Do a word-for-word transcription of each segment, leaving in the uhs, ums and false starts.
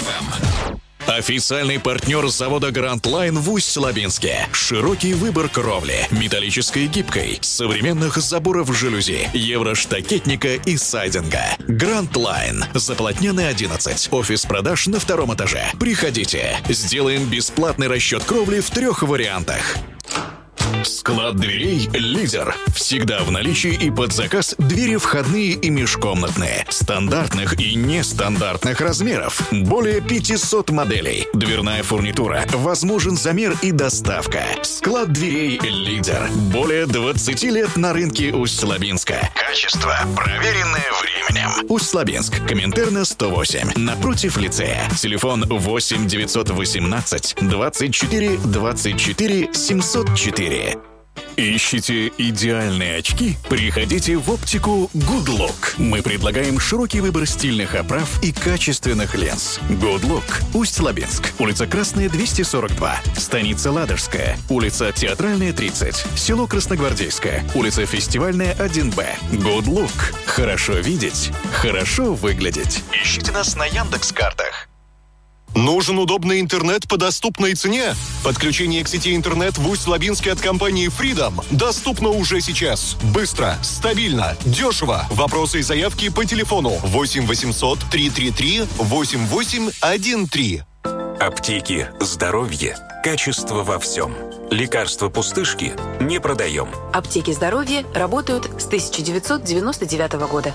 эф эм. Официальный партнер завода Grand Line в Усть-Лабинске. Широкий выбор кровли, металлической и гибкой, современных заборов жалюзи, евроштакетника и сайдинга. Grand Line. Заполотненный одиннадцать. Офис продаж на втором этаже. Приходите. Сделаем бесплатный расчет кровли в трех вариантах. Склад дверей «Лидер». Всегда в наличии и под заказ двери входные и межкомнатные. Стандартных и нестандартных размеров. Более пятисот моделей. Дверная фурнитура. Возможен замер и доставка. Склад дверей «Лидер». Более двадцати лет на рынке Усть-Лабинска. Качество, проверенное временем. Усть-Лабинск. Коминтерна сто восемь. Напротив лицея. Телефон восемь девятьсот восемнадцать двадцать четыре двадцать четыре семьсот четыре. Ищите идеальные очки? Приходите в оптику Good Look. Мы предлагаем широкий выбор стильных оправ и качественных линз. Good Look. Усть-Лабинск. Улица Красная, двести сорок два. Станица Ладожская. Улица Театральная, тридцать. Село Красногвардейское. Улица Фестивальная, один Б. Good Look. Хорошо видеть. Хорошо выглядеть. Ищите нас на Яндекс.Картах. Нужен удобный интернет по доступной цене? Подключение к сети интернет в Усть-Лабинске от компании Freedom доступно уже сейчас. Быстро, стабильно, дешево. Вопросы и заявки по телефону восемь восемьсот триста тридцать три восемьдесят восемь тринадцать. Аптеки, здоровье, качество во всем. Лекарства пустышки не продаем. Аптеки здоровья работают с тысяча девятьсот девяносто девятого года.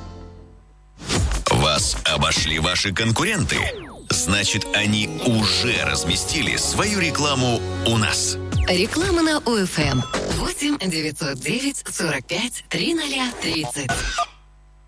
Вас обошли ваши конкуренты? Значит, они уже разместили свою рекламу у нас. Реклама на ОФМ. восемь девятьсот девять сорок пять тридцать тридцать.